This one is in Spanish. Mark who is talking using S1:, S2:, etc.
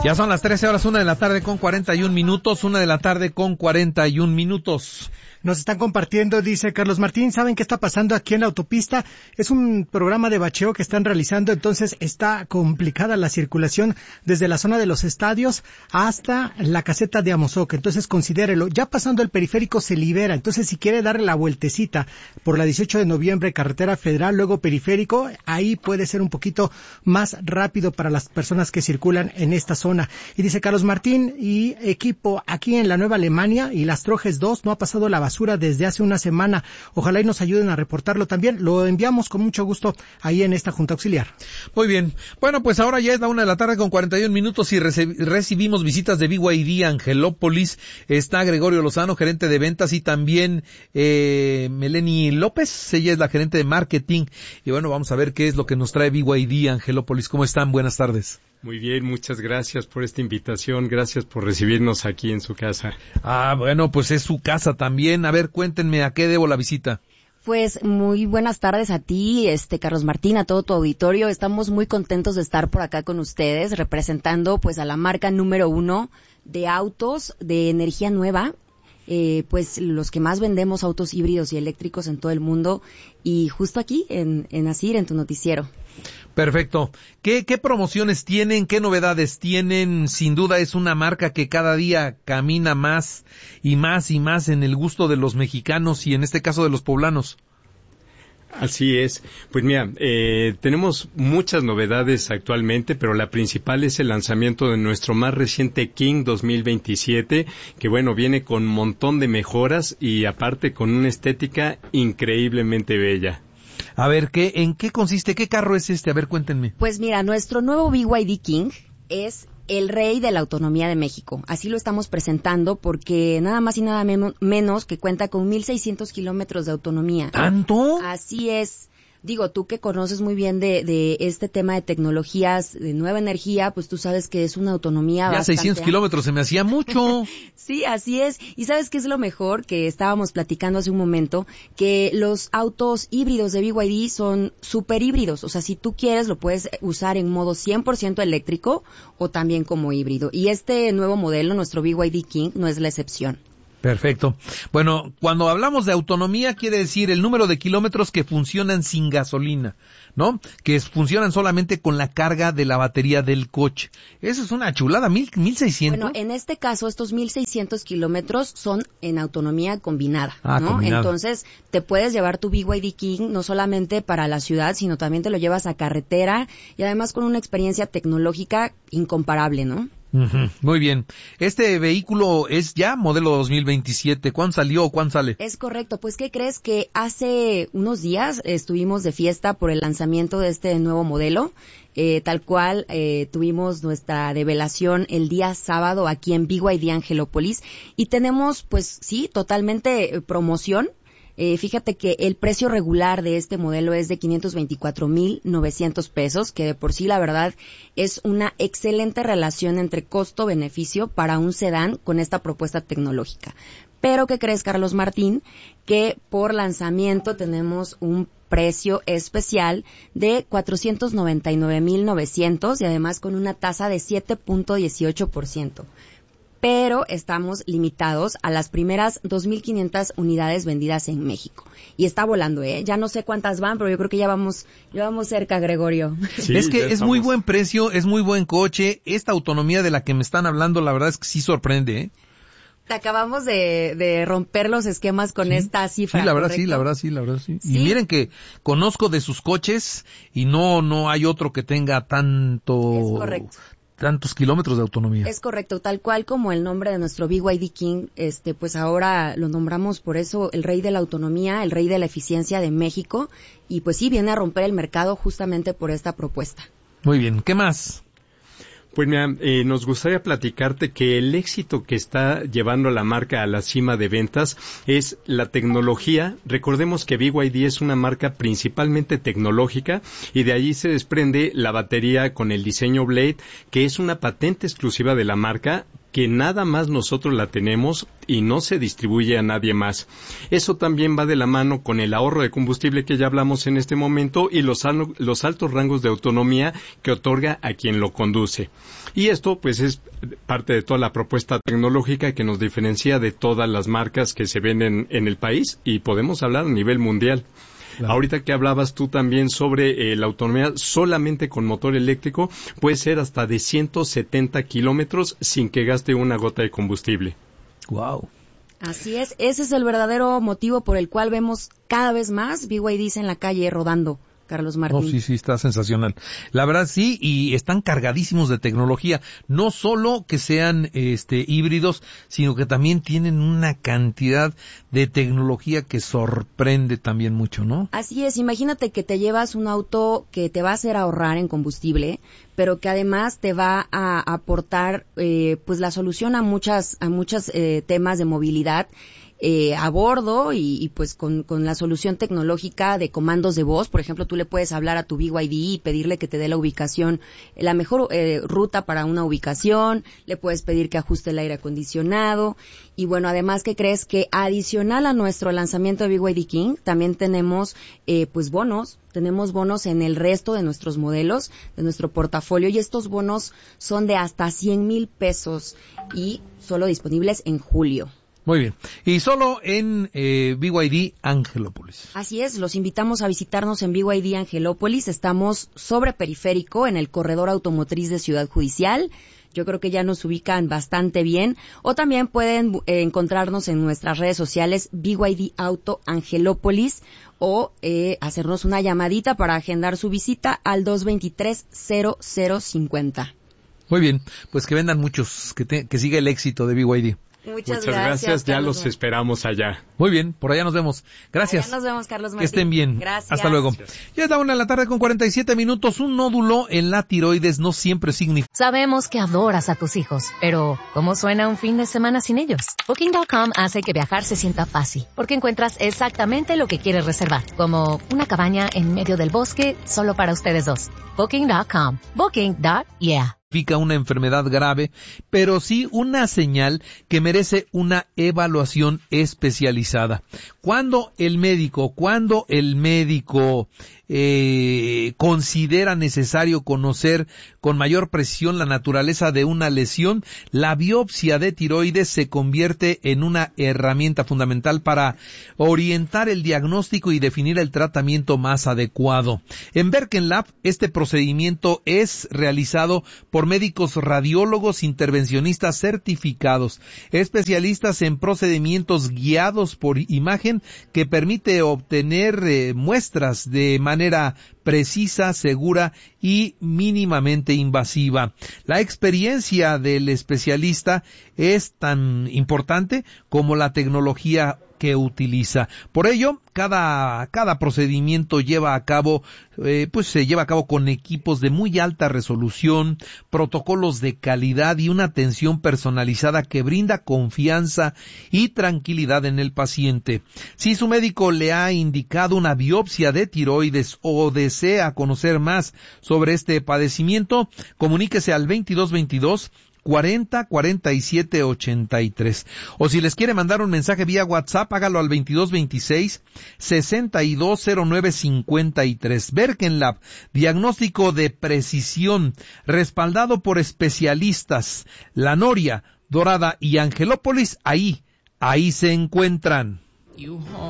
S1: Ya son las 13 horas, 1 de la tarde con 41 minutos, 1 de la tarde con 41 minutos.
S2: Nos están compartiendo, dice Carlos Martín, ¿saben qué está pasando aquí en la autopista? Es un programa de bacheo que están realizando, entonces está complicada la circulación desde la zona de los estadios hasta la caseta de Amozoc, entonces considérelo. Ya pasando el periférico se libera, entonces si quiere darle la vueltecita por la 18 de noviembre, carretera federal, luego periférico, ahí puede ser un poquito más rápido para las personas que circulan en esta zona. Y dice Carlos Martín, y equipo aquí en la Nueva Alemania y las Trojes 2 no ha pasado la basura desde hace una semana. Ojalá y nos ayuden a reportarlo también. Lo enviamos con mucho gusto ahí en esta Junta Auxiliar.
S1: Muy bien. Bueno, pues ahora ya es la 1 de la tarde con 41 minutos y recibimos visitas de BYD Angelópolis. Está Gregorio Lozano, gerente de ventas, y también Meleni López. Ella es la gerente de marketing. Y bueno, vamos a ver qué es lo que nos trae BYD Angelópolis. ¿Cómo están? Buenas tardes.
S3: Muy bien, muchas gracias por esta invitación, gracias por recibirnos aquí en su casa.
S1: Bueno, pues es su casa también. A ver, cuéntenme, ¿a qué debo la visita?
S4: Pues muy buenas tardes a ti, Carlos Martín, a todo tu auditorio. Estamos muy contentos de estar por acá con ustedes, representando pues a la marca número 1 de autos de energía nueva. Pues los que más vendemos autos híbridos y eléctricos en todo el mundo, y justo aquí en Asir, en tu noticiero.
S1: Perfecto. ¿Qué promociones tienen? ¿Qué novedades tienen? Sin duda es una marca que cada día camina más y más y más en el gusto de los mexicanos y en este caso de los poblanos.
S3: Así es. Pues mira, tenemos muchas novedades actualmente, pero la principal es el lanzamiento de nuestro más reciente King 2027, que bueno, viene con un montón de mejoras y aparte con una estética increíblemente bella.
S1: A ver, ¿en qué consiste? ¿Qué carro es este? A ver, cuéntenme.
S4: Pues mira, nuestro nuevo BYD King es el rey de la autonomía de México. Así lo estamos presentando porque nada más y nada menos que cuenta con 1,600 kilómetros de autonomía.
S1: ¿Tanto?
S4: Así es. Digo, tú que conoces muy bien de este tema de tecnologías de nueva energía, pues tú sabes que es una autonomía
S1: ya
S4: bastante
S1: 600 kilómetros se me hacía mucho.
S4: Sí, así es. ¿Y sabes qué es lo mejor? Que estábamos platicando hace un momento, que los autos híbridos de BYD son súper híbridos. O sea, si tú quieres, lo puedes usar en modo 100% eléctrico o también como híbrido. Y este nuevo modelo, nuestro BYD King, no es la excepción.
S1: Perfecto. Bueno, cuando hablamos de autonomía quiere decir el número de kilómetros que funcionan sin gasolina, ¿no? Que funcionan solamente con la carga de la batería del coche. Eso es una chulada, 1,600.
S4: Bueno, en este caso estos 1,600 kilómetros son en autonomía combinada, ¿no?
S1: Combinada.
S4: Entonces te puedes llevar tu BYD King no solamente para la ciudad, sino también te lo llevas a carretera y además con una experiencia tecnológica incomparable, ¿no?
S1: Muy bien. Este vehículo es ya modelo 2027. ¿Cuándo salió o cuándo sale?
S4: Es correcto. Pues, ¿qué crees? Que hace unos días estuvimos de fiesta por el lanzamiento de este nuevo modelo. Tal cual, tuvimos nuestra develación el día sábado aquí en BYD Angelópolis. Y tenemos, pues sí, totalmente promoción. Fíjate que el precio regular de este modelo es de 524,900 pesos, que de por sí la verdad es una excelente relación entre costo-beneficio para un sedán con esta propuesta tecnológica. Pero ¿qué crees, Carlos Martín? Que por lanzamiento tenemos un precio especial de 499,900 y además con una tasa de 7.18%. Pero estamos limitados a las primeras 2,500 unidades vendidas en México. Y está volando, Ya no sé cuántas van, pero yo creo que ya vamos cerca, Gregorio.
S1: Sí, es que es muy buen precio, es muy buen coche. Esta autonomía de la que me están hablando, la verdad es que sí sorprende,
S4: Te acabamos de romper los esquemas con esta cifra.
S1: Sí, la verdad
S4: ¿correcto?
S1: sí. Y miren que conozco de sus coches y no hay otro que tenga tanto...
S4: Es correcto.
S1: Tantos kilómetros de autonomía.
S4: Es correcto, tal cual como el nombre de nuestro BYD King, pues ahora lo nombramos por eso el rey de la autonomía, el rey de la eficiencia de México, y pues sí, viene a romper el mercado justamente por esta propuesta.
S1: Muy bien, ¿qué más?
S3: Pues mira, nos gustaría platicarte que el éxito que está llevando la marca a la cima de ventas es la tecnología. Recordemos que BYD es una marca principalmente tecnológica y de allí se desprende la batería con el diseño Blade, que es una patente exclusiva de la marca, que nada más nosotros la tenemos y no se distribuye a nadie más. Eso también va de la mano con el ahorro de combustible que ya hablamos en este momento y los altos rangos de autonomía que otorga a quien lo conduce. Y esto pues es parte de toda la propuesta tecnológica que nos diferencia de todas las marcas que se venden en el país y podemos hablar a nivel mundial. Claro. Ahorita que hablabas tú también sobre la autonomía solamente con motor eléctrico, puede ser hasta de 170 kilómetros sin que gaste una gota de combustible.
S1: Wow.
S4: Así es, ese es el verdadero motivo por el cual vemos cada vez más BYDs en la calle rodando. Carlos Martín.
S1: Oh, sí, está sensacional. La verdad sí, y están cargadísimos de tecnología. No solo que sean híbridos, sino que también tienen una cantidad de tecnología que sorprende también mucho, ¿no?
S4: Así es, imagínate que te llevas un auto que te va a hacer ahorrar en combustible, pero que además te va a aportar pues la solución a muchos temas de movilidad a bordo y pues con la solución tecnológica de comandos de voz. Por ejemplo, tú le puedes hablar a tu BYD y pedirle que te dé la ubicación, la mejor ruta para una ubicación, le puedes pedir que ajuste el aire acondicionado y bueno, además, ¿qué crees? Que adicional a nuestro lanzamiento de BYD King, también tenemos pues bonos. Tenemos bonos en el resto de nuestros modelos, de nuestro portafolio, y estos bonos son de hasta 100,000 pesos y solo disponibles en julio.
S1: Muy bien. Y solo en BYD Angelópolis.
S4: Así es, los invitamos a visitarnos en BYD Angelópolis. Estamos sobre Periférico, en el corredor automotriz de Ciudad Judicial. Yo creo que ya nos ubican bastante bien. O también pueden encontrarnos en nuestras redes sociales BYD Auto Angelópolis o hacernos una llamadita para agendar su visita al 223-0050.
S1: Muy bien, pues que vendan muchos, que siga el éxito de BYD.
S4: Muchas gracias.
S3: Ya los esperamos allá.
S1: Muy bien, por allá nos vemos. Gracias.
S4: Allá nos vemos, Carlos Martín.
S1: Que estén bien.
S4: Gracias.
S1: Hasta luego. Ya es la 1:47. Un nódulo en la tiroides no siempre significa...
S5: Sabemos que adoras a tus hijos, pero ¿cómo suena un fin de semana sin ellos? Booking.com hace que viajar se sienta fácil, porque encuentras exactamente lo que quieres reservar, como una cabaña en medio del bosque solo para ustedes dos. Booking.com. Booking.yeah.
S1: Una enfermedad grave, pero sí una señal que merece una evaluación especializada. Cuando el médico considera necesario conocer con mayor precisión la naturaleza de una lesión, la biopsia de tiroides se convierte en una herramienta fundamental para orientar el diagnóstico y definir el tratamiento más adecuado. En Berkenlab, este procedimiento es realizado por médicos radiólogos intervencionistas certificados, especialistas en procedimientos guiados por imagen que permite obtener muestras de manera precisa, segura y mínimamente invasiva. La experiencia del especialista es tan importante como la tecnología que utiliza. Por ello, cada procedimiento se lleva a cabo con equipos de muy alta resolución, protocolos de calidad y una atención personalizada que brinda confianza y tranquilidad en el paciente. Si su médico le ha indicado una biopsia de tiroides o desea conocer más sobre este padecimiento, comuníquese al 2222-40-47-83. O si les quiere mandar un mensaje vía WhatsApp, hágalo al 2226-620953. Berkenlab, diagnóstico de precisión, respaldado por especialistas. La Noria, Dorada y Angelópolis, ahí se encuentran.